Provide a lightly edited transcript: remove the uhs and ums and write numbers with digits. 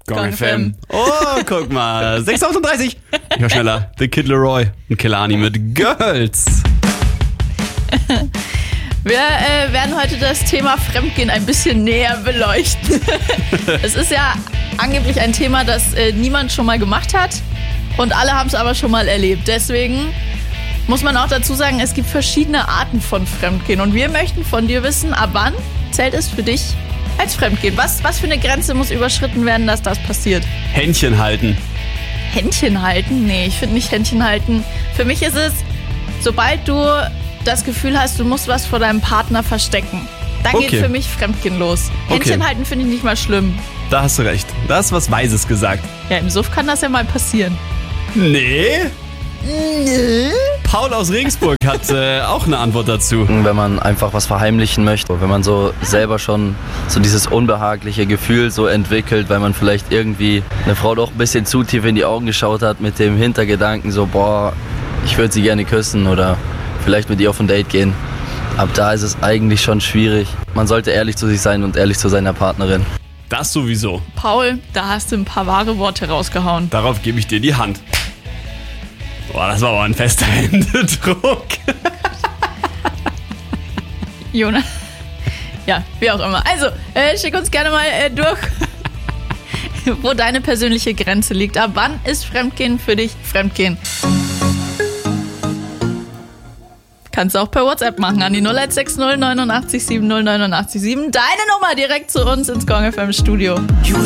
Gong FM. Oh, guck mal. 6:30. Ich war schneller. The Kid Leroy und Kehlani mit Girls. Wir werden heute das Thema Fremdgehen ein bisschen näher beleuchten. Es ist ja angeblich ein Thema, das niemand schon mal gemacht hat und alle haben es aber schon mal erlebt. Deswegen muss man auch dazu sagen, es gibt verschiedene Arten von Fremdgehen und wir möchten von dir wissen, ab wann zählt es für dich als Fremdgehen? Was für eine Grenze muss überschritten werden, dass das passiert? Händchen halten. Händchen halten? Nee, ich finde nicht Händchen halten. Für mich ist es, sobald du das Gefühl hast, du musst was vor deinem Partner verstecken, dann geht für mich Fremdgehen los. Händchen halten finde ich nicht mal schlimm. Da hast du recht. Da hast du was Weises gesagt. Ja, im Suff kann das ja mal passieren. Nee. Paul aus Regensburg hat auch eine Antwort dazu. Wenn man einfach was verheimlichen möchte, wenn man so selber schon so dieses unbehagliche Gefühl so entwickelt, weil man vielleicht irgendwie eine Frau doch ein bisschen zu tief in die Augen geschaut hat mit dem Hintergedanken so, boah, ich würde sie gerne küssen oder vielleicht mit ihr auf ein Date gehen. Ab da ist es eigentlich schon schwierig. Man sollte ehrlich zu sich sein und ehrlich zu seiner Partnerin. Das sowieso. Paul, da hast du ein paar wahre Worte rausgehauen. Darauf gebe ich dir die Hand. Boah, das war aber ein fester Händedruck. Jonas. Ja, wie auch immer. Also, schick uns gerne mal durch, wo deine persönliche Grenze liegt. Ab wann ist Fremdgehen für dich Fremdgehen? Kannst du auch per WhatsApp machen an die 0160 89 70 89 7. Deine Nummer direkt zu uns ins Gong FM Studio.